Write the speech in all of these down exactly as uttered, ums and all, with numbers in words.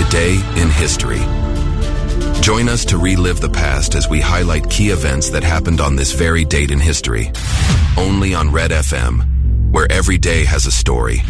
Today in History. Join us to relive the past as we highlight key events that happened on this very date in history. Only on Red F M, where every day has a story.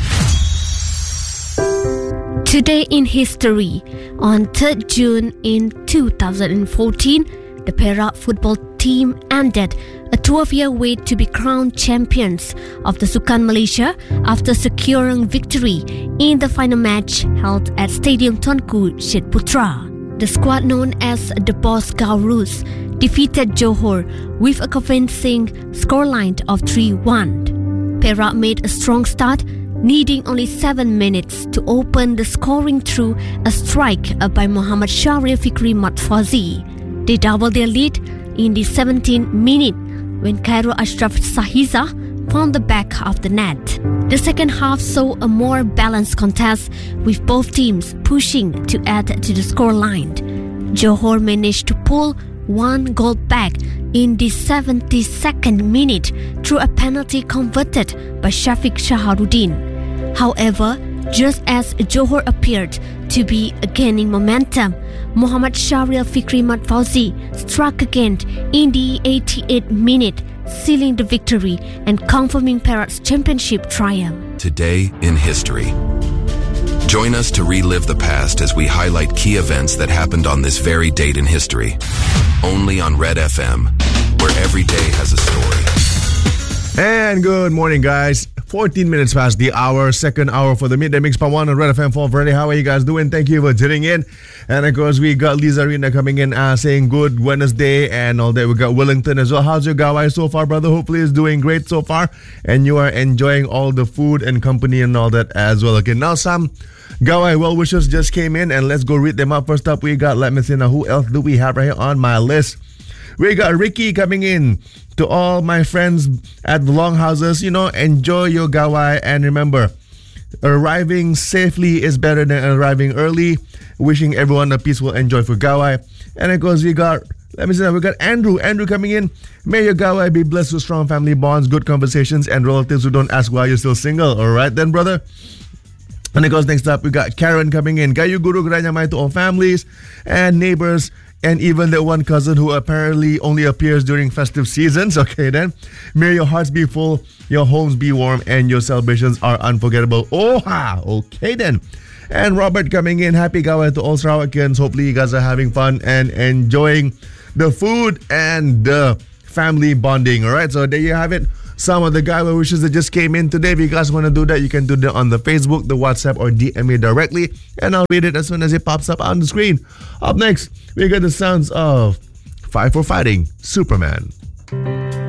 Today in History, on third June in two thousand fourteen, the Perak football team ended a twelve-year wait to be crowned champions of the Sukan Malaysia after securing victory in the final match held at Stadium Tunku Syed Putra. The squad known as the Boss Gaurus defeated Johor with a convincing scoreline of three one. Perak made a strong start, needing only seven minutes to open the scoring through a strike by Muhammad Shahrial Fikri Mat Fauzi. They doubled their lead in the seventeenth minute when Khairul Ashraf Sahiza found the back of the net. The second half saw a more balanced contest with both teams pushing to add to the scoreline. Johor managed to pull one goal back in the seventy-second minute through a penalty converted by Shafiq Shaharuddin. However, just as Johor appeared to be gaining momentum, Muhammad Shahrial Fikri Mat Fauzi struck again in the eighty-eighth minute, sealing the victory and confirming Perak's championship triumph. Today in History. Join us to relive the past as we highlight key events that happened on this very date in history. Only on Red F M, where every day has a story. And good morning, guys. fourteen minutes past the hour, second hour for the Midday Mix Part one on Red F M four Friday. How are you guys doing? Thank you for tuning in. And of course, we got Lisa Rina coming in uh, saying good Wednesday and all that. We got Wellington as well. How's your gawai so far, brother? Hopefully it's doing great so far. And you are enjoying all the food and company and all that as well. Okay, now some gawai well wishers just came in and let's go read them up. First up, we got, let me see now, who else do we have right here on my list? We got Ricky coming in. To all my friends at the Longhouses, you know, enjoy your gawai and remember, arriving safely is better than arriving early. Wishing everyone a peaceful and joyful gawai. And of course, we got, let me say that, we got Andrew. Andrew coming in. May your gawai be blessed with strong family bonds, good conversations, and relatives who don't ask why you're still single. All right then, brother. And of course, next up, we got Karen coming in. Gayu Guru Granyamai to all families and neighbors, and even the one cousin who apparently only appears during festive seasons. Okay then. May your hearts be full, your homes be warm, and your celebrations are unforgettable. Oh ha! Okay then. And Robert coming in. Happy gawai to all Sarawakians. Hopefully you guys are having fun and enjoying the food and the family bonding. Alright, so there you have it. Some of the gawai wishes that just came in today. If you guys want to do that, you can do that on the Facebook, the WhatsApp, or D M me directly. And I'll read it as soon as it pops up on the screen. Up next, we got the sounds of Five for Fighting Superman.